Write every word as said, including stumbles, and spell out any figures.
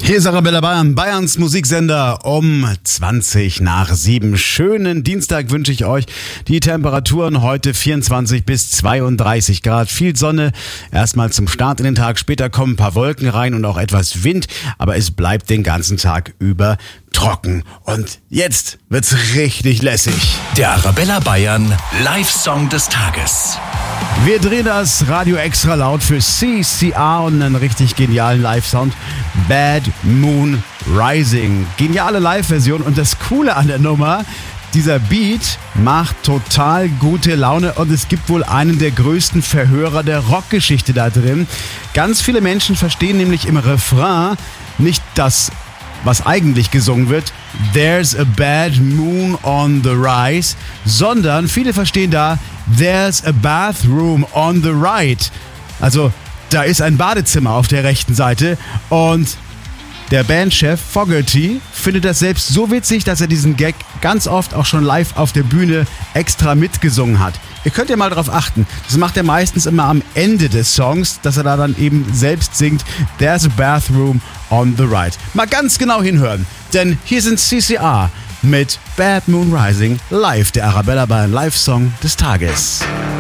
Hier ist Arabella Bayern, Bayerns Musiksender um zwanzig nach sieben. Schönen Dienstag wünsche ich euch. Die Temperaturen heute vierundzwanzig bis zweiunddreißig Grad. Viel Sonne, erstmal zum Start in den Tag. Später kommen ein paar Wolken rein und auch etwas Wind. Aber es bleibt den ganzen Tag über trocken. Und jetzt wird's richtig lässig. Der Arabella Bayern Live-Song des Tages. Wir drehen das Radio extra laut für C C R und einen richtig genialen Live-Sound. Bad Moon Rising. Geniale Live-Version und das Coole an der Nummer, dieser Beat macht total gute Laune und es gibt wohl einen der größten Verhörer der Rockgeschichte da drin. Ganz viele Menschen verstehen nämlich im Refrain nicht das, was eigentlich gesungen wird, There's a bad moon on the rise, sondern viele verstehen da, There's a bathroom on the right. Also, da ist ein Badezimmer auf der rechten Seite und der Bandchef Fogerty findet das selbst so witzig, dass er diesen Gag ganz oft auch schon live auf der Bühne extra mitgesungen hat. Ihr könnt ja mal darauf achten, das macht er meistens immer am Ende des Songs, dass er da dann eben selbst singt, There's a bathroom on the right. Mal ganz genau hinhören, denn hier sind C C R mit Bad Moon Rising live, der Arabella Bayern Live-Song des Tages.